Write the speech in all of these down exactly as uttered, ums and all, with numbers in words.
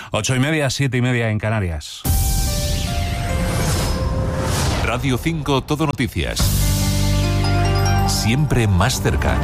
Ocho y media, siete y media en Canarias. Radio cinco Todo Noticias. Siempre más cerca.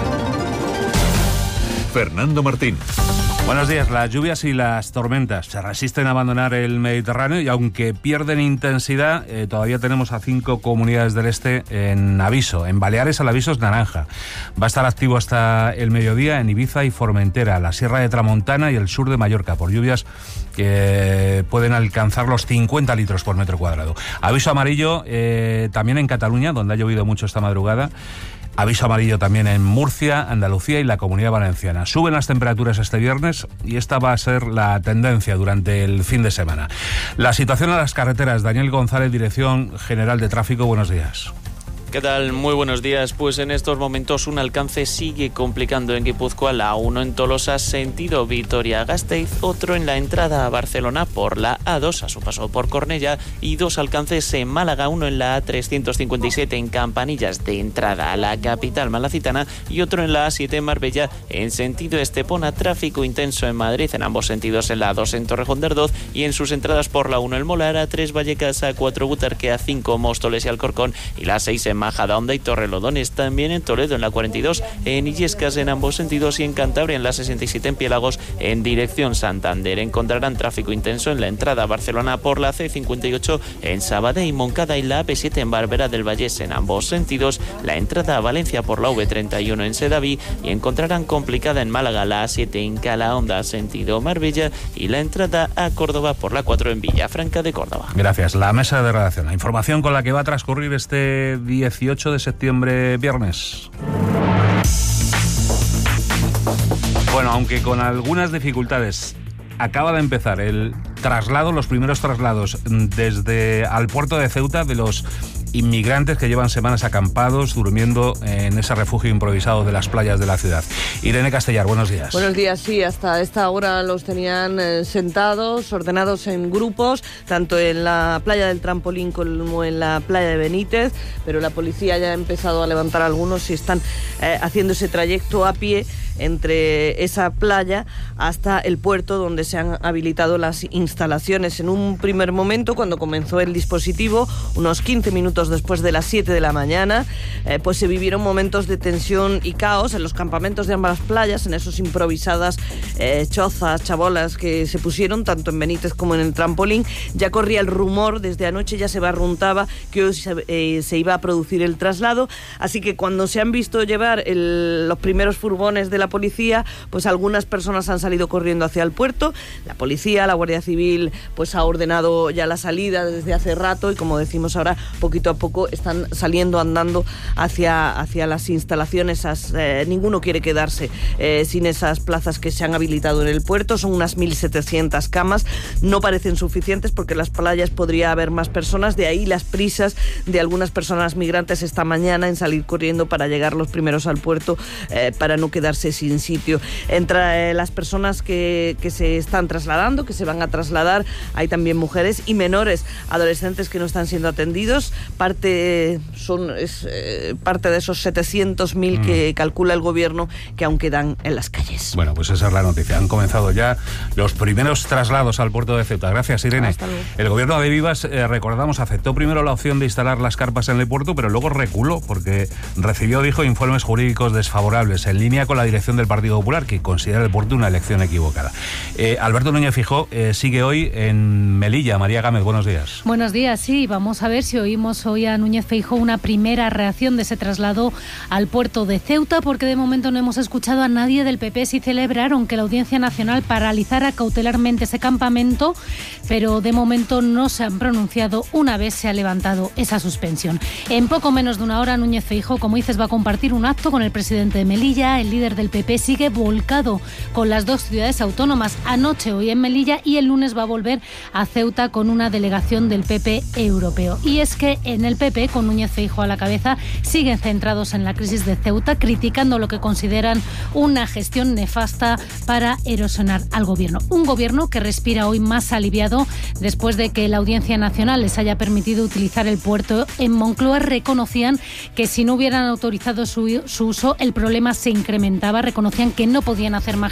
Fernando Martín. Buenos días. Las lluvias y las tormentas se resisten a abandonar el Mediterráneo y aunque pierden intensidad, eh, todavía tenemos a cinco comunidades del este en aviso. En Baleares el aviso es naranja. Va a estar activo hasta el mediodía en Ibiza y Formentera, la Sierra de Tramontana y el sur de Mallorca, por lluvias que pueden alcanzar los cincuenta litros por metro cuadrado. Aviso amarillo eh, también en Cataluña, donde ha llovido mucho esta madrugada. Aviso amarillo también en Murcia, Andalucía y la Comunidad Valenciana. Suben las temperaturas este viernes y esta va a ser la tendencia durante el fin de semana. La situación en las carreteras. Daniel González, Dirección General de Tráfico, buenos días. ¿Qué tal? Muy buenos días. Pues en estos momentos un alcance sigue complicando en Guipúzcoa, la A uno en Tolosa, sentido Vitoria-Gasteiz, otro en la entrada a Barcelona por la A dos a su paso por Cornellá y dos alcances en Málaga, uno en la A trescientos cincuenta y siete en Campanillas de entrada a la capital malacitana y otro en la A siete en Marbella en sentido Estepona. Tráfico intenso en Madrid en ambos sentidos en la A dos en Torrejón de Ardoz y en sus entradas por la uno el Molar, A tres Vallecas, A cuatro Butarque, A cinco Móstoles y Alcorcón y la A seis en Majadahonda y Torrelodones, también en Toledo en la cuarenta y dos, en Illescas en ambos sentidos y en Cantabria en la sesenta y siete en Piélagos en dirección Santander. Encontrarán tráfico intenso en la entrada a Barcelona por la C cincuenta y ocho en Sabadell y Moncada y la A P siete en Barberá del Vallés en ambos sentidos, la entrada a Valencia por la V treinta y uno en Sedaví y encontrarán complicada en Málaga la A siete en Calahonda sentido Marbella y la entrada a Córdoba por la cuatro en Villafranca de Córdoba. Gracias. La mesa de redacción, la información con la que va a transcurrir este dieciocho de septiembre, viernes. Bueno, aunque con algunas dificultades, acaba de empezar el traslado, los primeros traslados desde al puerto de Ceuta de los inmigrantes que llevan semanas acampados, durmiendo en ese refugio improvisado de las playas de la ciudad. Irene Castellar, buenos días. Buenos días, sí, hasta esta hora los tenían eh, sentados, ordenados en grupos, tanto en la playa del Trampolín como en la playa de Benítez, pero la policía ya ha empezado a levantar algunos y están eh, haciendo ese trayecto a pie entre esa playa hasta el puerto donde se han habilitado las instalaciones. En un primer momento, cuando comenzó el dispositivo, unos quince minutos después de las siete de la mañana, eh, pues se vivieron momentos de tensión y caos en los campamentos de ambas playas, en esos improvisadas eh, chozas, chabolas que se pusieron tanto en Benítez como en el Trampolín. Ya corría el rumor, desde anoche ya se barruntaba que hoy se, eh, se iba a producir el traslado, así que cuando se han visto llevar el, los primeros furgones de la policía, pues algunas personas han salido corriendo hacia el puerto. La policía, la Guardia Civil, pues ha ordenado ya la salida desde hace rato y, como decimos ahora, poquito a poco están saliendo andando hacia, hacia las instalaciones. Esas, eh, ninguno quiere quedarse eh, sin esas plazas que se han habilitado en el puerto. Son unas mil setecientas camas. No parecen suficientes porque en las playas podría haber más personas. De ahí las prisas de algunas personas migrantes esta mañana en salir corriendo para llegar los primeros al puerto, eh, para no quedarse sin sitio. Entre eh, las personas que, que se están trasladando, que se van a trasladar, hay también mujeres y menores, adolescentes que no están siendo atendidos. Parte son es, eh, parte de esos setecientos mil mm. que calcula el gobierno que aún quedan en las calles. Bueno, pues esa es la noticia. Han comenzado ya los primeros traslados al puerto de Ceuta. Gracias, Irene. Hasta luego. El gobierno de Vivas, eh, recordamos, aceptó primero la opción de instalar las carpas en el puerto, pero luego reculó porque recibió, dijo, informes jurídicos desfavorables en línea con la dirección del Partido Popular, que considera el puerto una elección equivocada. Eh, Alberto Núñez Feijóo eh, sigue hoy en Melilla. María Gámez, buenos días. Buenos días, sí. Vamos a ver si oímos hoy a Núñez Feijóo una primera reacción de ese traslado al puerto de Ceuta, porque de momento no hemos escuchado a nadie del P P. Si celebraron que la Audiencia Nacional paralizara cautelarmente ese campamento, pero de momento no se han pronunciado una vez se ha levantado esa suspensión. En poco menos de una hora, Núñez Feijóo, como dices, va a compartir un acto con el presidente de Melilla. El líder del P P sigue volcado con las dos ciudades autónomas. Anoche, hoy en Melilla, y el lunes va a volver a Ceuta con una delegación del P P europeo. Y es que en el P P, con Núñez Feijóo a la cabeza, siguen centrados en la crisis de Ceuta, criticando lo que consideran una gestión nefasta para erosionar al gobierno. Un gobierno que respira hoy más aliviado después de que la Audiencia Nacional les haya permitido utilizar el puerto. En Moncloa reconocían que si no hubieran autorizado su, su uso, el problema se incrementaba. Reconocían que no podían hacer magia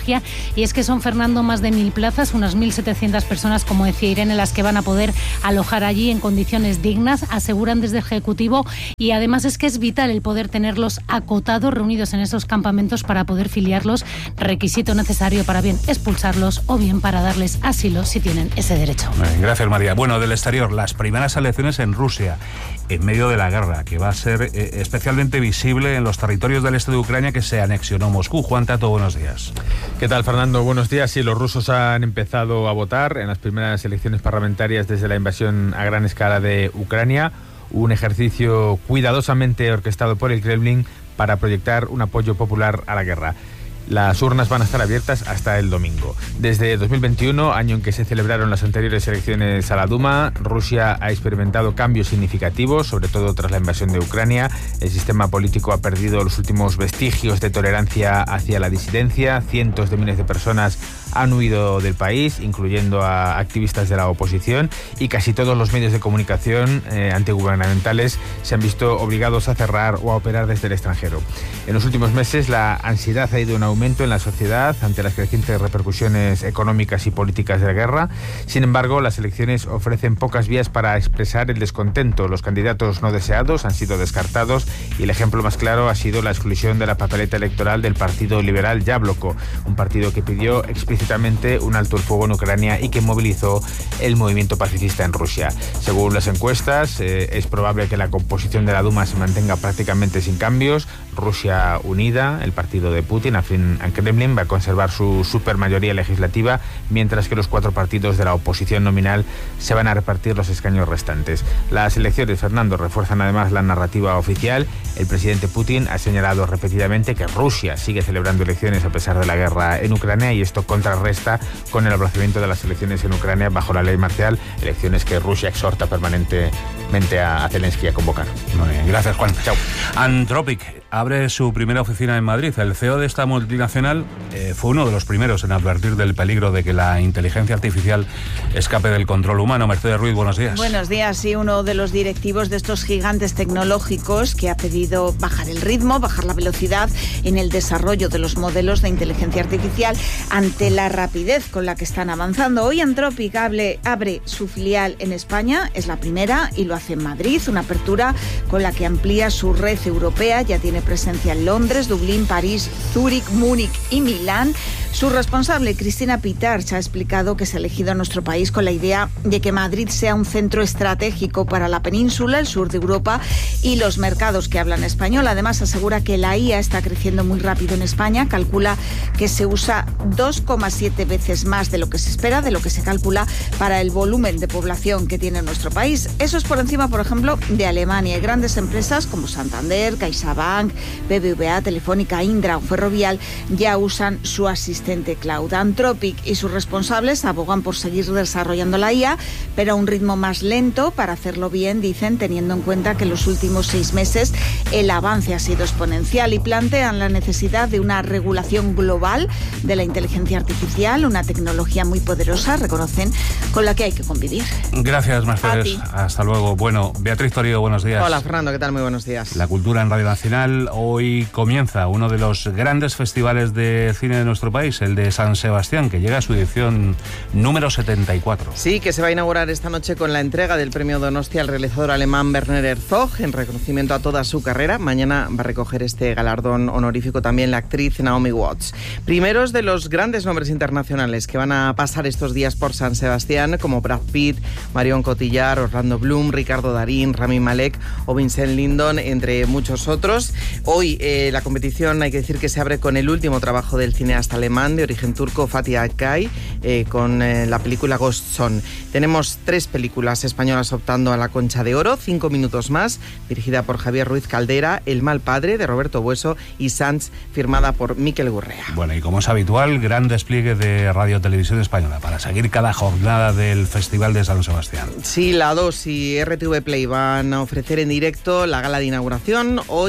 Y es que son, Fernando, más de mil plazas, unas mil setecientas personas, como decía Irene, las que van a poder alojar allí en condiciones dignas, aseguran desde el Ejecutivo, y además es que es vital el poder tenerlos acotados, reunidos en esos campamentos para poder filiarlos, requisito necesario para bien expulsarlos o bien para darles asilo si tienen ese derecho. Gracias, María. Bueno, del exterior, las primeras elecciones en Rusia, en medio de la guerra, que va a ser eh, especialmente visible en los territorios del este de Ucrania que se anexionó Moscú. Juan Tato, buenos días. ¿Qué tal, Fernando? Buenos días. Sí, los rusos han empezado a votar en las primeras elecciones parlamentarias desde la invasión a gran escala de Ucrania, un ejercicio cuidadosamente orquestado por el Kremlin para proyectar un apoyo popular a la guerra. Las urnas van a estar abiertas hasta el domingo. Desde dos mil veintiuno, año en que se celebraron las anteriores elecciones a la Duma, Rusia ha experimentado cambios significativos, sobre todo tras la invasión de Ucrania. El sistema político ha perdido los últimos vestigios de tolerancia hacia la disidencia. Cientos de miles de personas han huido del país, incluyendo a activistas de la oposición, y casi todos los medios de comunicación eh, antigubernamentales se han visto obligados a cerrar o a operar desde el extranjero. En los últimos meses, la ansiedad ha ido en aumento en la sociedad ante las crecientes repercusiones económicas y políticas de la guerra. Sin embargo, las elecciones ofrecen pocas vías para expresar el descontento. Los candidatos no deseados han sido descartados y el ejemplo más claro ha sido la exclusión de la papeleta electoral del Partido Liberal Yabloko, un partido que pidió explícitamente un alto el fuego en Ucrania y que movilizó el movimiento pacifista en Rusia. Según las encuestas, eh, es probable que la composición de la Duma se mantenga prácticamente sin cambios. Rusia Unida, el partido de Putin, afín a Kremlin, va a conservar su supermayoría legislativa, mientras que los cuatro partidos de la oposición nominal se van a repartir los escaños restantes. Las elecciones, Fernando, refuerzan además la narrativa oficial. El presidente Putin ha señalado repetidamente que Rusia sigue celebrando elecciones a pesar de la guerra en Ucrania, y esto contrarresta con el aplazamiento de las elecciones en Ucrania bajo la ley marcial, elecciones que Rusia exhorta permanentemente a Zelensky a convocar. Muy bien, gracias, Juan. Chao. Anthropic abre su primera oficina en Madrid. El C E O de esta multinacional eh, fue uno de los primeros en advertir del peligro de que la inteligencia artificial escape del control humano. Mercedes Ruiz, buenos días. Buenos días. Sí, uno de los directivos de estos gigantes tecnológicos que ha pedido bajar el ritmo, bajar la velocidad en el desarrollo de los modelos de inteligencia artificial ante la rapidez con la que están avanzando. Hoy Anthropic abre, abre su filial en España, es la primera, y lo hace en Madrid, una apertura con la que amplía su red europea. Ya tiene presencia en Londres, Dublín, París, Zúrich, Múnich y Milán. Su responsable, Cristina Pitarch, ha explicado que se ha elegido a nuestro país con la idea de que Madrid sea un centro estratégico para la península, el sur de Europa y los mercados que hablan español. Además, asegura que la I A está creciendo muy rápido en España. Calcula que se usa dos coma siete veces más de lo que se espera, de lo que se calcula para el volumen de población que tiene nuestro país. Eso es por encima, por ejemplo, de Alemania. Y grandes empresas como Santander, CaixaBank, B B V A, Telefónica, Indra o Ferrovial ya usan su asistente cloud. Anthropic y sus responsables abogan por seguir desarrollando la I A, pero a un ritmo más lento para hacerlo bien, dicen, teniendo en cuenta que en los últimos seis meses el avance ha sido exponencial, y plantean la necesidad de una regulación global de la inteligencia artificial, una tecnología muy poderosa, reconocen, con la que hay que convivir. Gracias, Mercedes. Hasta luego. Bueno, Beatriz Torío, buenos días. Hola, Fernando, ¿qué tal? Muy buenos días. La cultura en Radio Nacional. Hoy comienza uno de los grandes festivales de cine de nuestro país, el de San Sebastián, que llega a su edición número setenta y cuatro. Sí, que se va a inaugurar esta noche con la entrega del premio Donostia al realizador alemán Werner Herzog, en reconocimiento a toda su carrera. Mañana va a recoger este galardón honorífico también la actriz Naomi Watts. Primeros de los grandes nombres internacionales que van a pasar estos días por San Sebastián, como Brad Pitt, Marion Cotillard, Orlando Bloom, Ricardo Darín, Rami Malek o Vincent Lindon, entre muchos otros. Hoy eh, la competición, hay que decir que se abre con el último trabajo del cineasta alemán de origen turco, Fatih Akai, eh, con eh, la película Ghost Son. Tenemos tres películas españolas optando a la Concha de Oro, Cinco minutos más, dirigida por Javier Ruiz Caldera, El mal padre, de Roberto Bueso, y Sanz, firmada por Miquel Gurrea. Bueno, y como es habitual, gran despliegue de Radio Televisión Española para seguir cada jornada del Festival de San Sebastián. Sí, la dos y R T V Play van a ofrecer en directo la gala de inauguración hoy a partir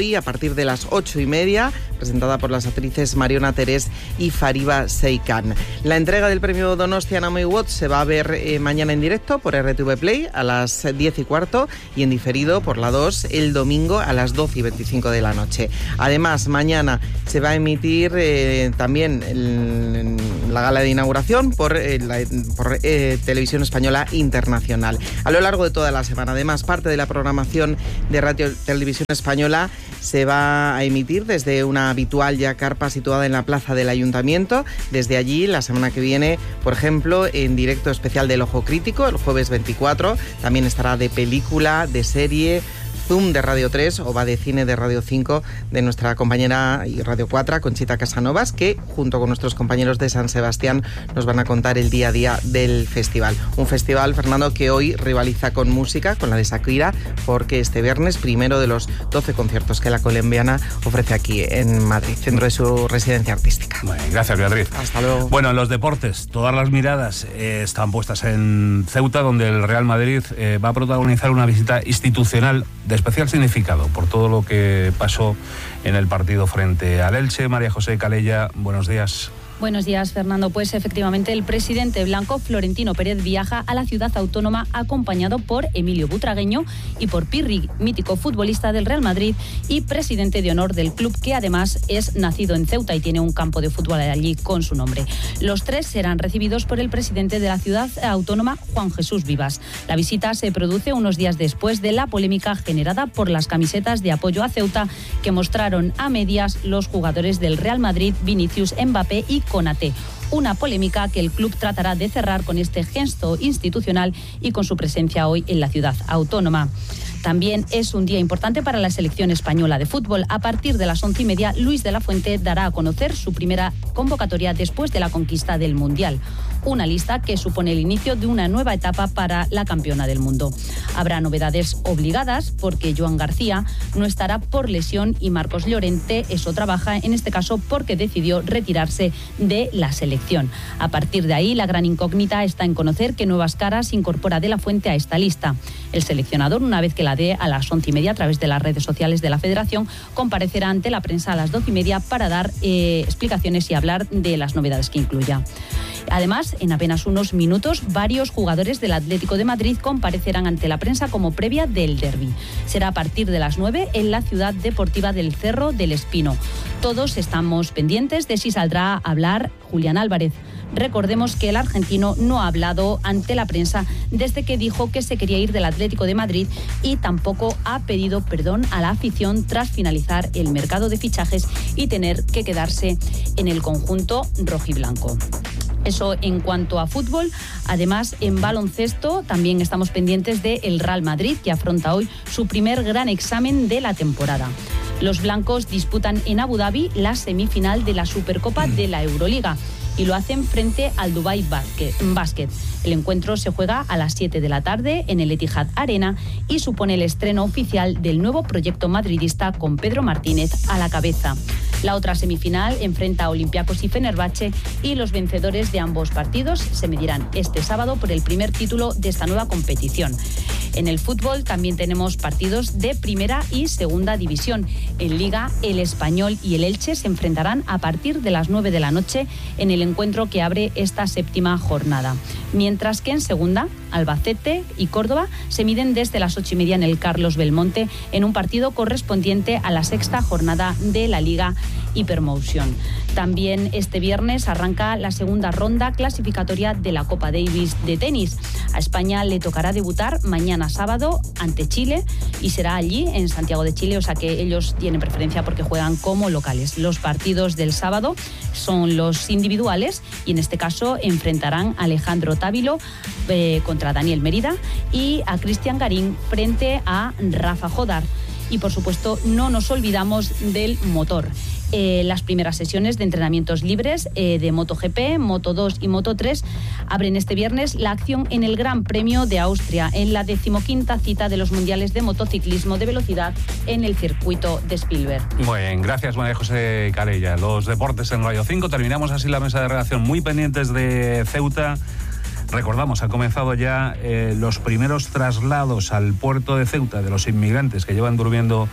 partir de las ocho y media, presentada por las actrices Mariona Terés y Fariba Seikan. La entrega del premio Donostia Naomi Watts se va a ver eh, mañana en directo por R T V Play a las diez y cuarto y en diferido por la dos el domingo a las doce y veinticinco de la noche. Además, mañana se va a emitir eh, también el, la gala de inauguración por, eh, la, por eh, Televisión Española Internacional. A lo largo de toda la semana, además, parte de la programación de Radio Televisión Española se va a emitir desde una habitual ya carpa situada en la plaza del Ayuntamiento. Desde allí, la semana que viene, por ejemplo, en directo especial del Ojo Crítico, el jueves veinticuatro, también estará de película, de serie, Zoom de Radio tres o Va de Cine de Radio cinco de nuestra compañera y Radio cuatro, Conchita Casanovas, que junto con nuestros compañeros de San Sebastián nos van a contar el día a día del festival. Un festival, Fernando, que hoy rivaliza con música, con la de Shakira, porque este viernes, primero de los doce conciertos que la colombiana ofrece aquí en Madrid, centro de su residencia artística. Bueno, gracias, Beatriz. Hasta luego. Bueno, en los deportes, todas las miradas eh, están puestas en Ceuta, donde el Real Madrid eh, va a protagonizar una visita institucional de especial significado por todo lo que pasó en el partido frente al Elche. María José Calella, buenos días. Buenos días, Fernando. Pues efectivamente el presidente blanco Florentino Pérez viaja a la ciudad autónoma acompañado por Emilio Butragueño y por Pirri, mítico futbolista del Real Madrid y presidente de honor del club, que además es nacido en Ceuta y tiene un campo de fútbol allí con su nombre. Los tres serán recibidos por el presidente de la ciudad autónoma, Juan Jesús Vivas. La visita se produce unos días después de la polémica generada por las camisetas de apoyo a Ceuta que mostraron a medias los jugadores del Real Madrid, Vinicius, Mbappé y Konaté. Una polémica que el club tratará de cerrar con este gesto institucional y con su presencia hoy en la ciudad autónoma. También es un día importante para la selección española de fútbol. A partir de las once y media, Luis de la Fuente dará a conocer su primera convocatoria después de la conquista del Mundial. Una lista que supone el inicio de una nueva etapa para la campeona del mundo. Habrá novedades obligadas porque Joan García no estará por lesión y Marcos Llorente es otra baja, en este caso porque decidió retirarse de la selección. A partir de ahí, la gran incógnita está en conocer qué nuevas caras incorpora de la Fuente a esta lista. El seleccionador, una vez que la dé a las once y media a través de las redes sociales de la Federación, comparecerá ante la prensa a las doce y media para dar eh, explicaciones y hablar de las novedades que incluya. Además, en apenas unos minutos, varios jugadores del Atlético de Madrid comparecerán ante la prensa como previa del derbi. Será a partir de las nueve en la ciudad deportiva del Cerro del Espino. Todos estamos pendientes de si saldrá a hablar Julián Álvarez. Recordemos que el argentino no ha hablado ante la prensa desde que dijo que se quería ir del Atlético de Madrid y tampoco ha pedido perdón a la afición tras finalizar el mercado de fichajes y tener que quedarse en el conjunto rojiblanco. Eso en cuanto a fútbol. Además, en baloncesto también estamos pendientes del Real Madrid, que afronta hoy su primer gran examen de la temporada. Los blancos disputan en Abu Dhabi la semifinal de la Supercopa de la Euroliga y lo hacen frente al Dubai Basket. El encuentro se juega a las siete de la tarde en el Etihad Arena y supone el estreno oficial del nuevo proyecto madridista con Pedro Martínez a la cabeza. La otra semifinal enfrenta a Olympiacos y Fenerbahce y los vencedores de ambos partidos se medirán este sábado por el primer título de esta nueva competición. En el fútbol también tenemos partidos de primera y segunda división. En Liga, el Español y el Elche se enfrentarán a partir de las nueve de la noche en el encuentro que abre esta séptima jornada. Mientras que en segunda, Albacete y Córdoba se miden desde las ocho y media en el Carlos Belmonte en un partido correspondiente a la sexta jornada de la Liga Hypermotion. También este viernes arranca la segunda ronda clasificatoria de la Copa Davis de tenis. A España le tocará debutar mañana sábado ante Chile y será allí en Santiago de Chile, o sea que ellos tienen preferencia porque juegan como locales. Los partidos del sábado son los individuales y en este caso enfrentarán a Alejandro Távilo eh, contra Daniel Merida y a Cristian Garín frente a Rafa Jodar. Y por supuesto no nos olvidamos del motor. Eh, las primeras sesiones de entrenamientos libres eh, de MotoGP, Moto dos y Moto tres abren este viernes la acción en el Gran Premio de Austria, en la decimoquinta cita de los mundiales de motociclismo de velocidad en el circuito de Spielberg. Muy bien, gracias María José Calella. Los deportes en Radio cinco. Terminamos así la mesa de redacción, muy pendientes de Ceuta. Recordamos, han comenzado ya eh, los primeros traslados al puerto de Ceuta de los inmigrantes que llevan durmiendo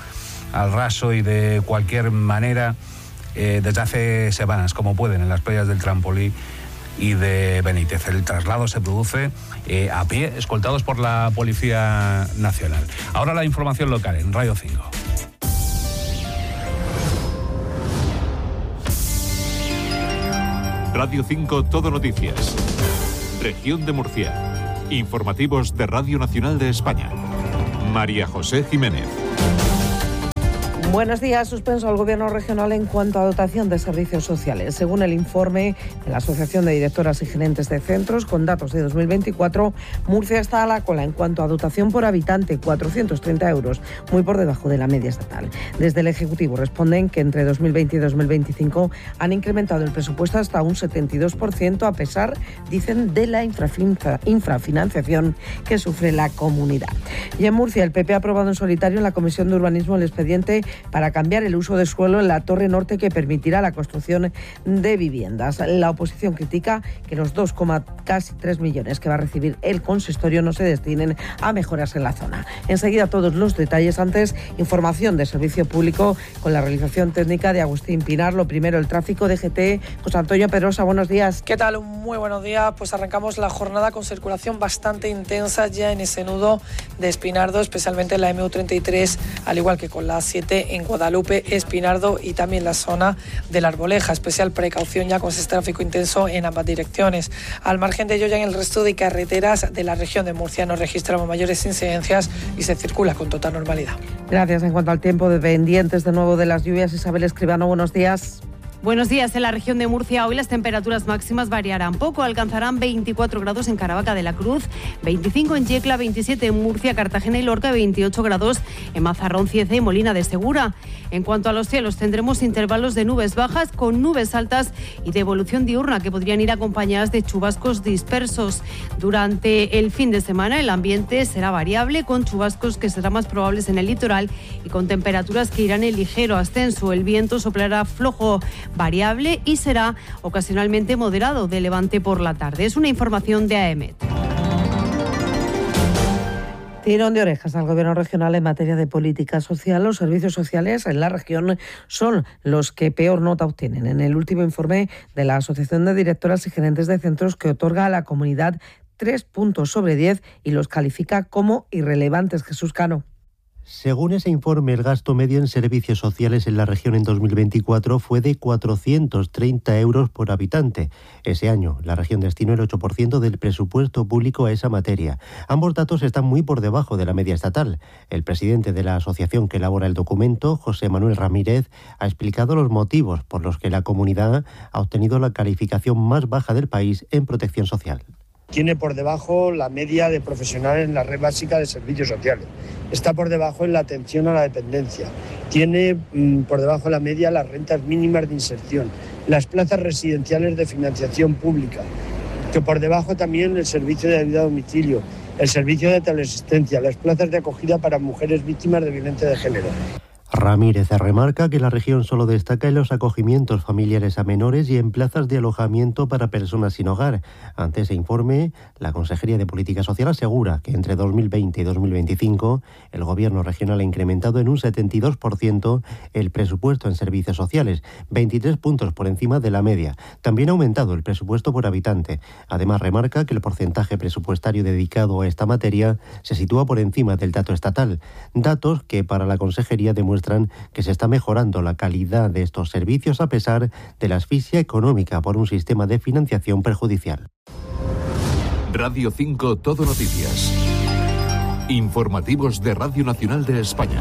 al raso y de cualquier manera eh, desde hace semanas, como pueden, en las playas del Trampolí y de Benítez. El traslado se produce eh, a pie, escoltados por la Policía Nacional. Ahora la información local en Radio cinco. Radio cinco Todo Noticias. Región de Murcia. Informativos de Radio Nacional de España. María José Jiménez. Buenos días. Suspenso al Gobierno regional en cuanto a dotación de servicios sociales. Según el informe de la Asociación de Directoras y Gerentes de Centros, con datos de dos mil veinticuatro, Murcia está a la cola en cuanto a dotación por habitante, cuatrocientos treinta euros, muy por debajo de la media estatal. Desde el Ejecutivo responden que entre dos mil veinte y dos mil veinticinco han incrementado el presupuesto hasta un setenta y dos por ciento, a pesar, dicen, de la infrafinanciación que sufre la comunidad. Y en Murcia, el P P ha aprobado en solitario en la Comisión de Urbanismo el expediente para cambiar el uso de suelo en la Torre Norte, que permitirá la construcción de viviendas. La oposición critica que los dos coma tres millones que va a recibir el consistorio no se destinen a mejoras en la zona. Enseguida todos los detalles. Antes, información de servicio público con la realización técnica de Agustín Pinar. Lo primero, el tráfico de G T. José Antonio Pedrosa, buenos días. ¿Qué tal? Muy buenos días. Pues arrancamos la jornada con circulación bastante intensa ya en ese nudo de Espinardo, especialmente en la M U treinta y tres, al igual que con la A siete en Guadalupe, Espinardo y también la zona de la Arboleja. Especial precaución ya con ese tráfico intenso en ambas direcciones. Al margen de ello, ya en el resto de carreteras de la región de Murcia no registramos mayores incidencias y se circula con total normalidad. Gracias. En cuanto al tiempo, dependientes de nuevo de las lluvias, Isabel Escribano, buenos días. Buenos días. En la región de Murcia hoy las temperaturas máximas variarán poco. Alcanzarán veinticuatro grados en Caravaca de la Cruz, veinticinco en Yecla, veintisiete en Murcia, Cartagena y Lorca, veintiocho grados en Mazarrón, Cieza y Molina de Segura. En cuanto a los cielos, tendremos intervalos de nubes bajas con nubes altas y de evolución diurna que podrían ir acompañadas de chubascos dispersos. Durante el fin de semana el ambiente será variable, con chubascos que serán más probables en el litoral y con temperaturas que irán en ligero ascenso. El viento soplará flojo, variable y será ocasionalmente moderado de levante por la tarde. Es una información de AEMET. Tirón de orejas al Gobierno regional en materia de política social. Los servicios sociales en la región son los que peor nota obtienen. En el último informe de la Asociación de Directoras y Gerentes de Centros, que otorga a la comunidad tres puntos sobre diez y los califica como irrelevantes. Jesús Cano. Según ese informe, el gasto medio en servicios sociales en la región en dos mil veinticuatro fue de cuatrocientos treinta euros por habitante. Ese año, la región destinó el ocho por ciento del presupuesto público a esa materia. Ambos datos están muy por debajo de la media estatal. El presidente de la asociación que elabora el documento, José Manuel Ramírez, ha explicado los motivos por los que la comunidad ha obtenido la calificación más baja del país en protección social. Tiene por debajo la media de profesionales en la red básica de servicios sociales. Está por debajo en la atención a la dependencia. Tiene mmm, por debajo la media las rentas mínimas de inserción, las plazas residenciales de financiación pública, que por debajo también el servicio de ayuda a domicilio, el servicio de teleasistencia, las plazas de acogida para mujeres víctimas de violencia de género. Ramírez remarca que la región solo destaca en los acogimientos familiares a menores y en plazas de alojamiento para personas sin hogar. Ante ese informe, la Consejería de Política Social asegura que entre dos mil veinte y dos mil veinticinco el Gobierno regional ha incrementado en un setenta y dos por ciento el presupuesto en servicios sociales, veintitrés puntos por encima de la media. También ha aumentado el presupuesto por habitante. Además, remarca que el porcentaje presupuestario dedicado a esta materia se sitúa por encima del dato estatal. Datos que para la Consejería demuestran que se está mejorando la calidad de estos servicios a pesar de la asfixia económica por un sistema de financiación perjudicial. Radio cinco Todo Noticias. Informativos de Radio Nacional de España.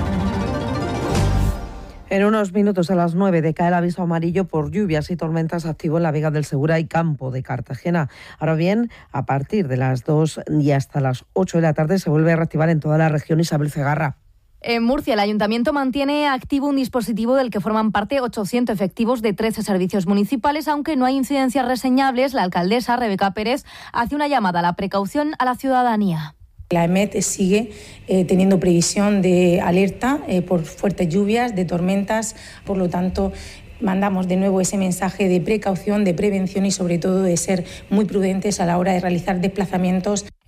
En unos minutos, a las nueve, decae el aviso amarillo por lluvias y tormentas activo en la Vega del Segura y Campo de Cartagena. Ahora bien, a partir de las dos y hasta las ocho de la tarde se vuelve a reactivar en toda la región. Isabel Cegarra. En Murcia, el Ayuntamiento mantiene activo un dispositivo del que forman parte ochocientos efectivos de trece servicios municipales. Aunque no hay incidencias reseñables, la alcaldesa Rebeca Pérez hace una llamada a la precaución a la ciudadanía. La EMET sigue eh, teniendo previsión de alerta eh, por fuertes lluvias, de tormentas, por lo tanto mandamos de nuevo ese mensaje de precaución, de prevención y sobre todo de ser muy prudentes a la hora de realizar desplazamientos.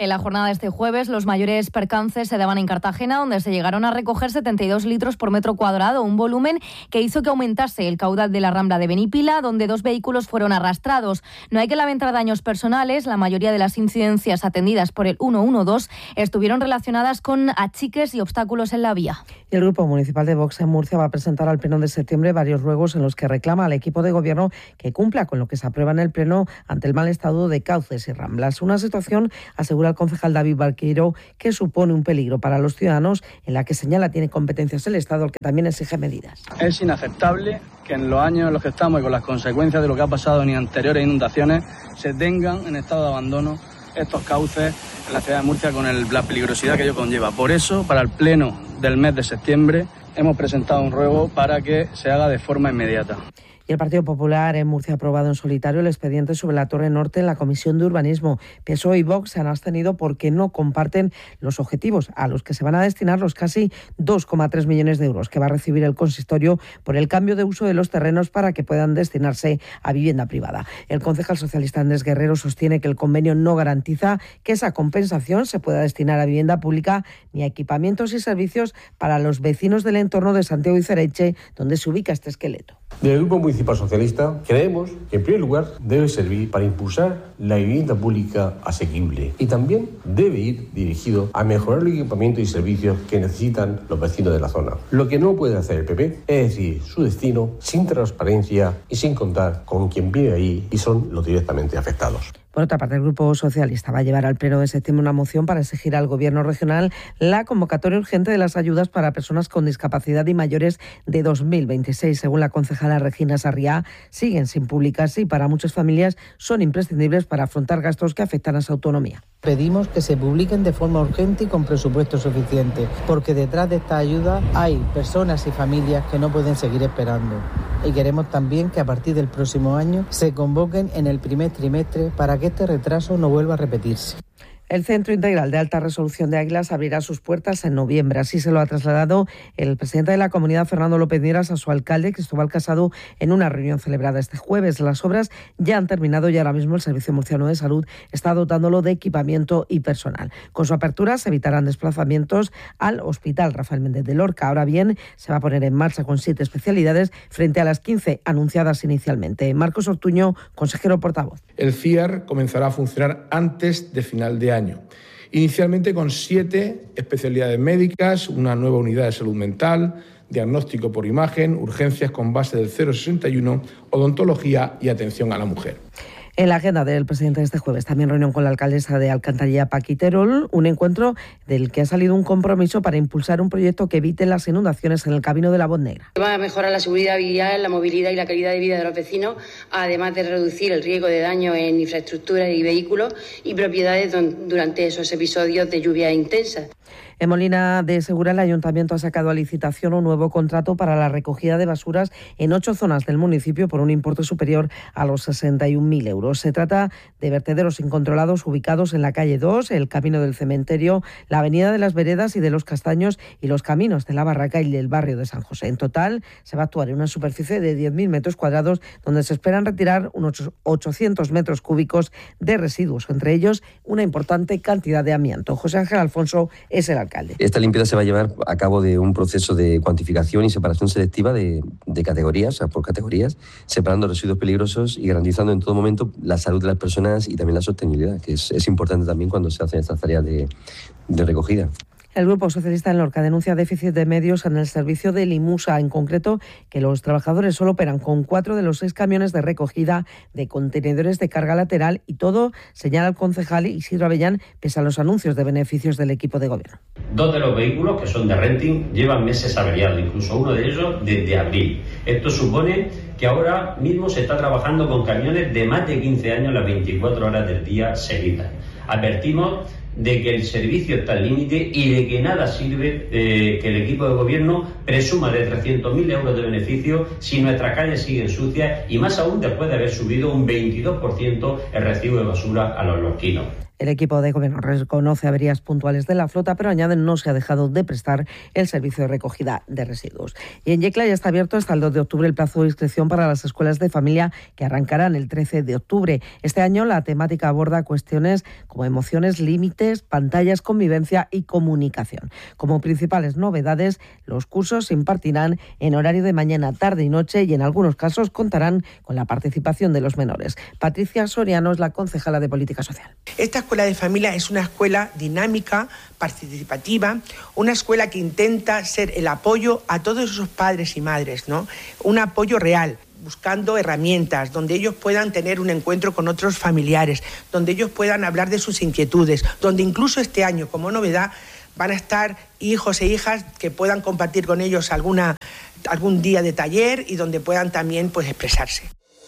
En la jornada de este jueves, los mayores percances se daban en Cartagena, donde se llegaron a recoger setenta y dos litros por metro cuadrado, un volumen que hizo que aumentase el caudal de la Rambla de Benipila, donde dos vehículos fueron arrastrados. No hay que lamentar daños personales. La mayoría de las incidencias atendidas por el ciento doce estuvieron relacionadas con achiques y obstáculos en la vía. El Grupo Municipal de Vox en Murcia va a presentar al Pleno de septiembre varios ruegos en los que reclama al equipo de gobierno que cumpla con lo que se aprueba en el Pleno ante el mal estado de cauces y ramblas. Una situación, asegura el concejal David Barqueiro, que supone un peligro para los ciudadanos, en la que señala tiene competencias el Estado, el que también exige medidas. Es inaceptable que en los años en los que estamos y con las consecuencias de lo que ha pasado en anteriores inundaciones se tengan en estado de abandono estos cauces en la ciudad de Murcia con el, la peligrosidad que ello conlleva. Por eso, para el pleno del mes de septiembre, hemos presentado un ruego para que se haga de forma inmediata. Y el Partido Popular en Murcia ha aprobado en solitario el expediente sobre la Torre Norte en la Comisión de Urbanismo. P S O E y Vox se han abstenido porque no comparten los objetivos a los que se van a destinar los casi dos coma tres millones de euros que va a recibir el consistorio por el cambio de uso de los terrenos para que puedan destinarse a vivienda privada. El concejal socialista Andrés Guerrero sostiene que el convenio no garantiza que esa compensación se pueda destinar a vivienda pública ni a equipamientos y servicios para los vecinos del entorno de Santiago y Cereiche, donde se ubica este esqueleto. Del Grupo Municipal Socialista creemos que en primer lugar debe servir para impulsar la vivienda pública asequible y también debe ir dirigido a mejorar el equipamiento y servicios que necesitan los vecinos de la zona. Lo que no puede hacer el P P es decir su destino sin transparencia y sin contar con quien vive ahí y son los directamente afectados. Por otra parte, el Grupo Socialista va a llevar al Pleno de septiembre una moción para exigir al Gobierno regional la convocatoria urgente de las ayudas para personas con discapacidad y mayores de dos mil veintiséis. Según la concejala Regina Sarriá, siguen sin publicarse y para muchas familias son imprescindibles para afrontar gastos que afectan a su autonomía. Pedimos que se publiquen de forma urgente y con presupuesto suficiente, porque detrás de esta ayuda hay personas y familias que no pueden seguir esperando. Y queremos también que a partir del próximo año se convoquen en el primer trimestre para que este retraso no vuelva a repetirse. El Centro Integral de Alta Resolución de Águilas abrirá sus puertas en noviembre. Así se lo ha trasladado el presidente de la comunidad, Fernando López Mieras, a su alcalde, Cristóbal Casado, en una reunión celebrada este jueves. Las obras ya han terminado y ahora mismo el Servicio Murciano de Salud está dotándolo de equipamiento y personal. Con su apertura se evitarán desplazamientos al Hospital Rafael Méndez de Lorca. Ahora bien, se va a poner en marcha con siete especialidades frente a las quince anunciadas inicialmente. Marcos Ortuño, consejero portavoz. El C I A R comenzará a funcionar antes de final de año. Inicialmente con siete especialidades médicas, una nueva unidad de salud mental, diagnóstico por imagen, urgencias con base del cero sesenta y uno, odontología y atención a la mujer. En la agenda del presidente de este jueves, también reunión con la alcaldesa de Alcantarilla, Paqui Terol, un encuentro del que ha salido un compromiso para impulsar un proyecto que evite las inundaciones en el Camino de la Voz Negra. Va a mejorar la seguridad vial, la movilidad y la calidad de vida de los vecinos, además de reducir el riesgo de daño en infraestructuras y vehículos y propiedades durante esos episodios de lluvias intensas. En Molina de Segura, el Ayuntamiento ha sacado a licitación un nuevo contrato para la recogida de basuras en ocho zonas del municipio por un importe superior a los sesenta y un mil euros. Se trata de vertederos incontrolados ubicados en la calle dos, el Camino del Cementerio, la Avenida de las Veredas y de los Castaños y los caminos de la Barraca y del barrio de San José. En total, se va a actuar en una superficie de diez mil metros cuadrados, donde se esperan retirar unos ochocientos metros cúbicos de residuos, entre ellos una importante cantidad de amianto. José Ángel Alfonso es el alcalde. Esta limpieza se va a llevar a cabo de un proceso de cuantificación y separación selectiva de, de categorías, o sea, por categorías, separando residuos peligrosos y garantizando en todo momento la salud de las personas y también la sostenibilidad, que es, es importante también cuando se hacen estas tareas de, de recogida. El Grupo Socialista en Lorca denuncia déficit de medios en el servicio de Limusa, en concreto que los trabajadores solo operan con cuatro de los seis camiones de recogida de contenedores de carga lateral y todo, señala el concejal Isidro Avellán, pese a los anuncios de beneficios del equipo de gobierno. Dos de los vehículos, que son de renting, llevan meses averiados, incluso uno de ellos desde abril. Esto supone que ahora mismo se está trabajando con camiones de más de quince años las veinticuatro horas del día seguidas. Advertimos de que el servicio está al límite y de que nada sirve eh, que el equipo de gobierno presuma de trescientos mil euros de beneficio si nuestras calles siguen sucias y más aún después de haber subido un veintidós por ciento el recibo de basura a los lorquinos. El equipo de gobierno reconoce averías puntuales de la flota, pero añaden no se ha dejado de prestar el servicio de recogida de residuos. Y en Yecla ya está abierto hasta el dos de octubre el plazo de inscripción para las escuelas de familia que arrancarán el trece de octubre. Este año la temática aborda cuestiones como emociones, límites, pantallas, convivencia y comunicación. Como principales novedades, los cursos se impartirán en horario de mañana, tarde y noche y en algunos casos contarán con la participación de los menores. Patricia Soriano es la concejala de Política Social. Esta escuela de familia es una escuela dinámica, participativa, una escuela que intenta ser el apoyo a todos esos padres y madres, ¿no? Un apoyo real, buscando herramientas, donde ellos puedan tener un encuentro con otros familiares, donde ellos puedan hablar de sus inquietudes, donde incluso este año, como novedad, van a estar hijos e hijas que puedan compartir con ellos alguna, algún día de taller y donde puedan también pues, expresarse.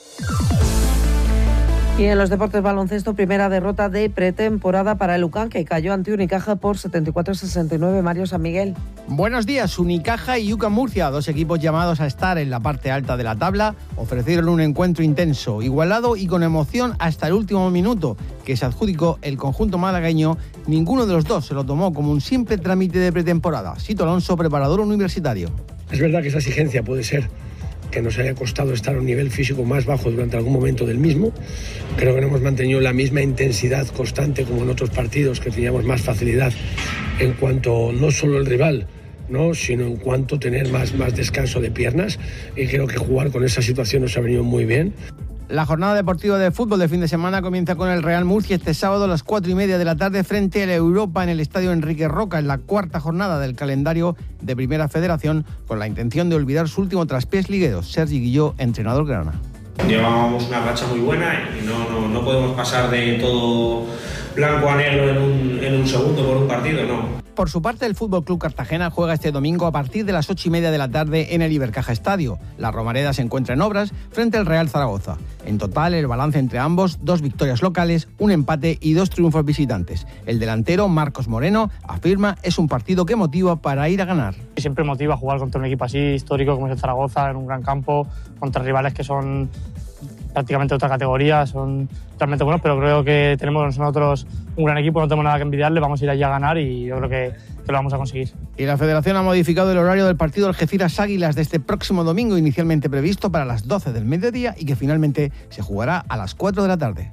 Y en los deportes baloncesto, primera derrota de pretemporada para el U C A M, que cayó ante Unicaja por setenta y cuatro a sesenta y nueve. Mario San Miguel. Buenos días. Unicaja y U C A M Murcia, dos equipos llamados a estar en la parte alta de la tabla, ofrecieron un encuentro intenso, igualado y con emoción hasta el último minuto, que se adjudicó el conjunto malagueño. Ninguno de los dos se lo tomó como un simple trámite de pretemporada. Sito Alonso, preparador universitario. Es verdad que esa exigencia puede ser que nos haya costado estar a un nivel físico más bajo durante algún momento del mismo. Creo que no hemos mantenido la misma intensidad constante como en otros partidos, que teníamos más facilidad en cuanto no solo el rival, ¿no?, sino en cuanto tener más, más descanso de piernas, y creo que jugar con esa situación nos ha venido muy bien. La jornada deportiva de fútbol de fin de semana comienza con el Real Murcia este sábado a las cuatro y media de la tarde frente a la Europa en el Estadio Enrique Roca, en la cuarta jornada del calendario de Primera Federación, con la intención de olvidar su último traspiés liguero. Sergi Guilló, entrenador grana. Llevábamos una racha muy buena y no, no, no podemos pasar de todo blanco a negro en un, en un segundo por un partido, no. Por su parte, el F C Cartagena juega este domingo a partir de las ocho y media de la tarde en el Ibercaja Estadio. La Romareda se encuentra en obras frente al Real Zaragoza. En total, el balance entre ambos, dos victorias locales, un empate y dos triunfos visitantes. El delantero, Marcos Moreno, afirma es un partido que motiva para ir a ganar. Siempre motiva jugar contra un equipo así, histórico como es el Zaragoza, en un gran campo, contra rivales que son prácticamente otra categoría, son realmente buenos, pero creo que tenemos nosotros un gran equipo, no tenemos nada que envidiarle, vamos a ir allí a ganar y yo creo que, que lo vamos a conseguir. Y la Federación ha modificado el horario del partido Algeciras Águilas de este próximo domingo, inicialmente previsto para las doce del mediodía y que finalmente se jugará a las cuatro de la tarde.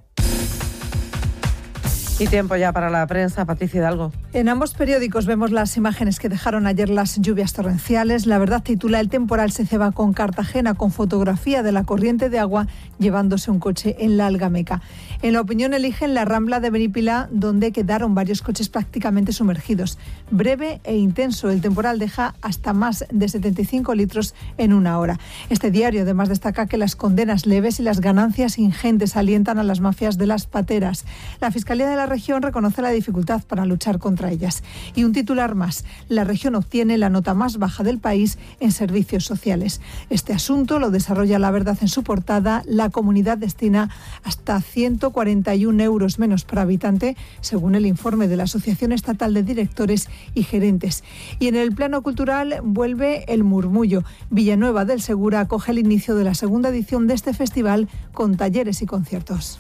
Y tiempo ya para la prensa. Patricia Hidalgo. En ambos periódicos vemos las imágenes que dejaron ayer las lluvias torrenciales. La Verdad titula: el temporal se ceba con Cartagena, con fotografía de la corriente de agua llevándose un coche en la Algameca. En La Opinión eligen la Rambla de Benipilá, donde quedaron varios coches prácticamente sumergidos. Breve e intenso, el temporal deja hasta más de setenta y cinco litros en una hora. Este diario además destaca que las condenas leves y las ganancias ingentes alientan a las mafias de las pateras. La Fiscalía de la región reconoce la dificultad para luchar contra ellas. Y un titular más: la región obtiene la nota más baja del país en servicios sociales. Este asunto lo desarrolla La Verdad en su portada. La comunidad destina hasta ciento cuarenta y un euros menos por habitante, según el informe de la Asociación Estatal de Directores y Gerentes. Y en el plano cultural vuelve El Murmullo. Villanueva del Segura acoge el inicio de la segunda edición de este festival con talleres y conciertos.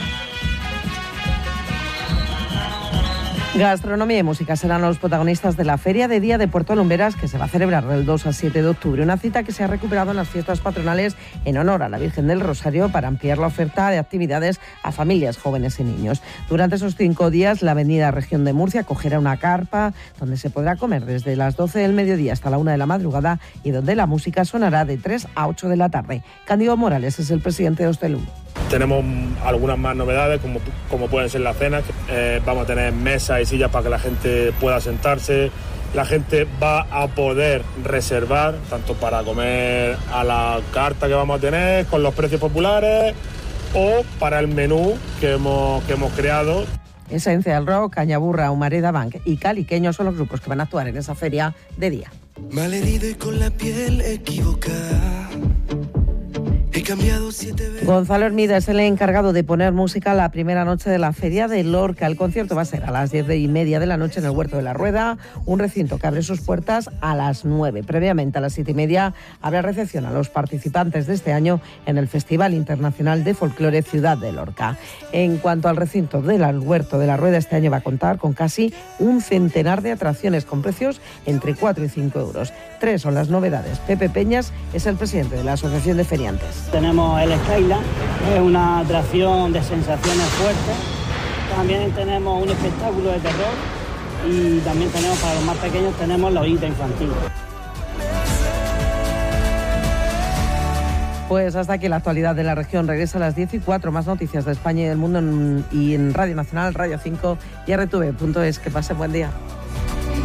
Gastronomía y música serán los protagonistas de la Feria de Día de Puerto Lumberas, que se va a celebrar del dos al siete de octubre. Una cita que se ha recuperado en las fiestas patronales en honor a la Virgen del Rosario para ampliar la oferta de actividades a familias, jóvenes y niños. Durante esos cinco días, la avenida Región de Murcia acogerá una carpa donde se podrá comer desde las doce del mediodía hasta la una de la madrugada y donde la música sonará de tres a ocho de la tarde. Cándido Morales es el presidente de Hostelum. Tenemos algunas más novedades, como, como pueden ser las cenas. Eh, vamos a tener mesas y sillas para que la gente pueda sentarse. La gente va a poder reservar, tanto para comer a la carta que vamos a tener, con los precios populares, o para el menú que hemos, que hemos creado. Esencial Rock, Cañaburra, Humareda Bank y Caliqueño son los grupos que van a actuar en esa feria de día. Malherido y con la piel equivocada, cambiado siete veces. Gonzalo Hermida es el encargado de poner música la primera noche de la Feria de Lorca. El concierto va a ser a las diez y media de la noche en el Huerto de la Rueda, un recinto que abre sus puertas a las nueve. Previamente, a las siete y media, habrá recepción a los participantes de este año en el Festival Internacional de Folclore Ciudad de Lorca. En cuanto al recinto del Huerto de la Rueda, este año va a contar con casi un centenar de atracciones con precios entre cuatro y cinco euros. Tres son las novedades. Pepe Peñas es el presidente de la Asociación de Feriantes. Tenemos el Skyline, es una atracción de sensaciones fuertes. También tenemos un espectáculo de terror y también tenemos, para los más pequeños, tenemos la horita infantil. Pues hasta aquí la actualidad de la región. Regresa a las diez y cuatro. Más noticias de España y del mundo en, y en Radio Nacional, Radio cinco y R T V punto es. Que pase buen día.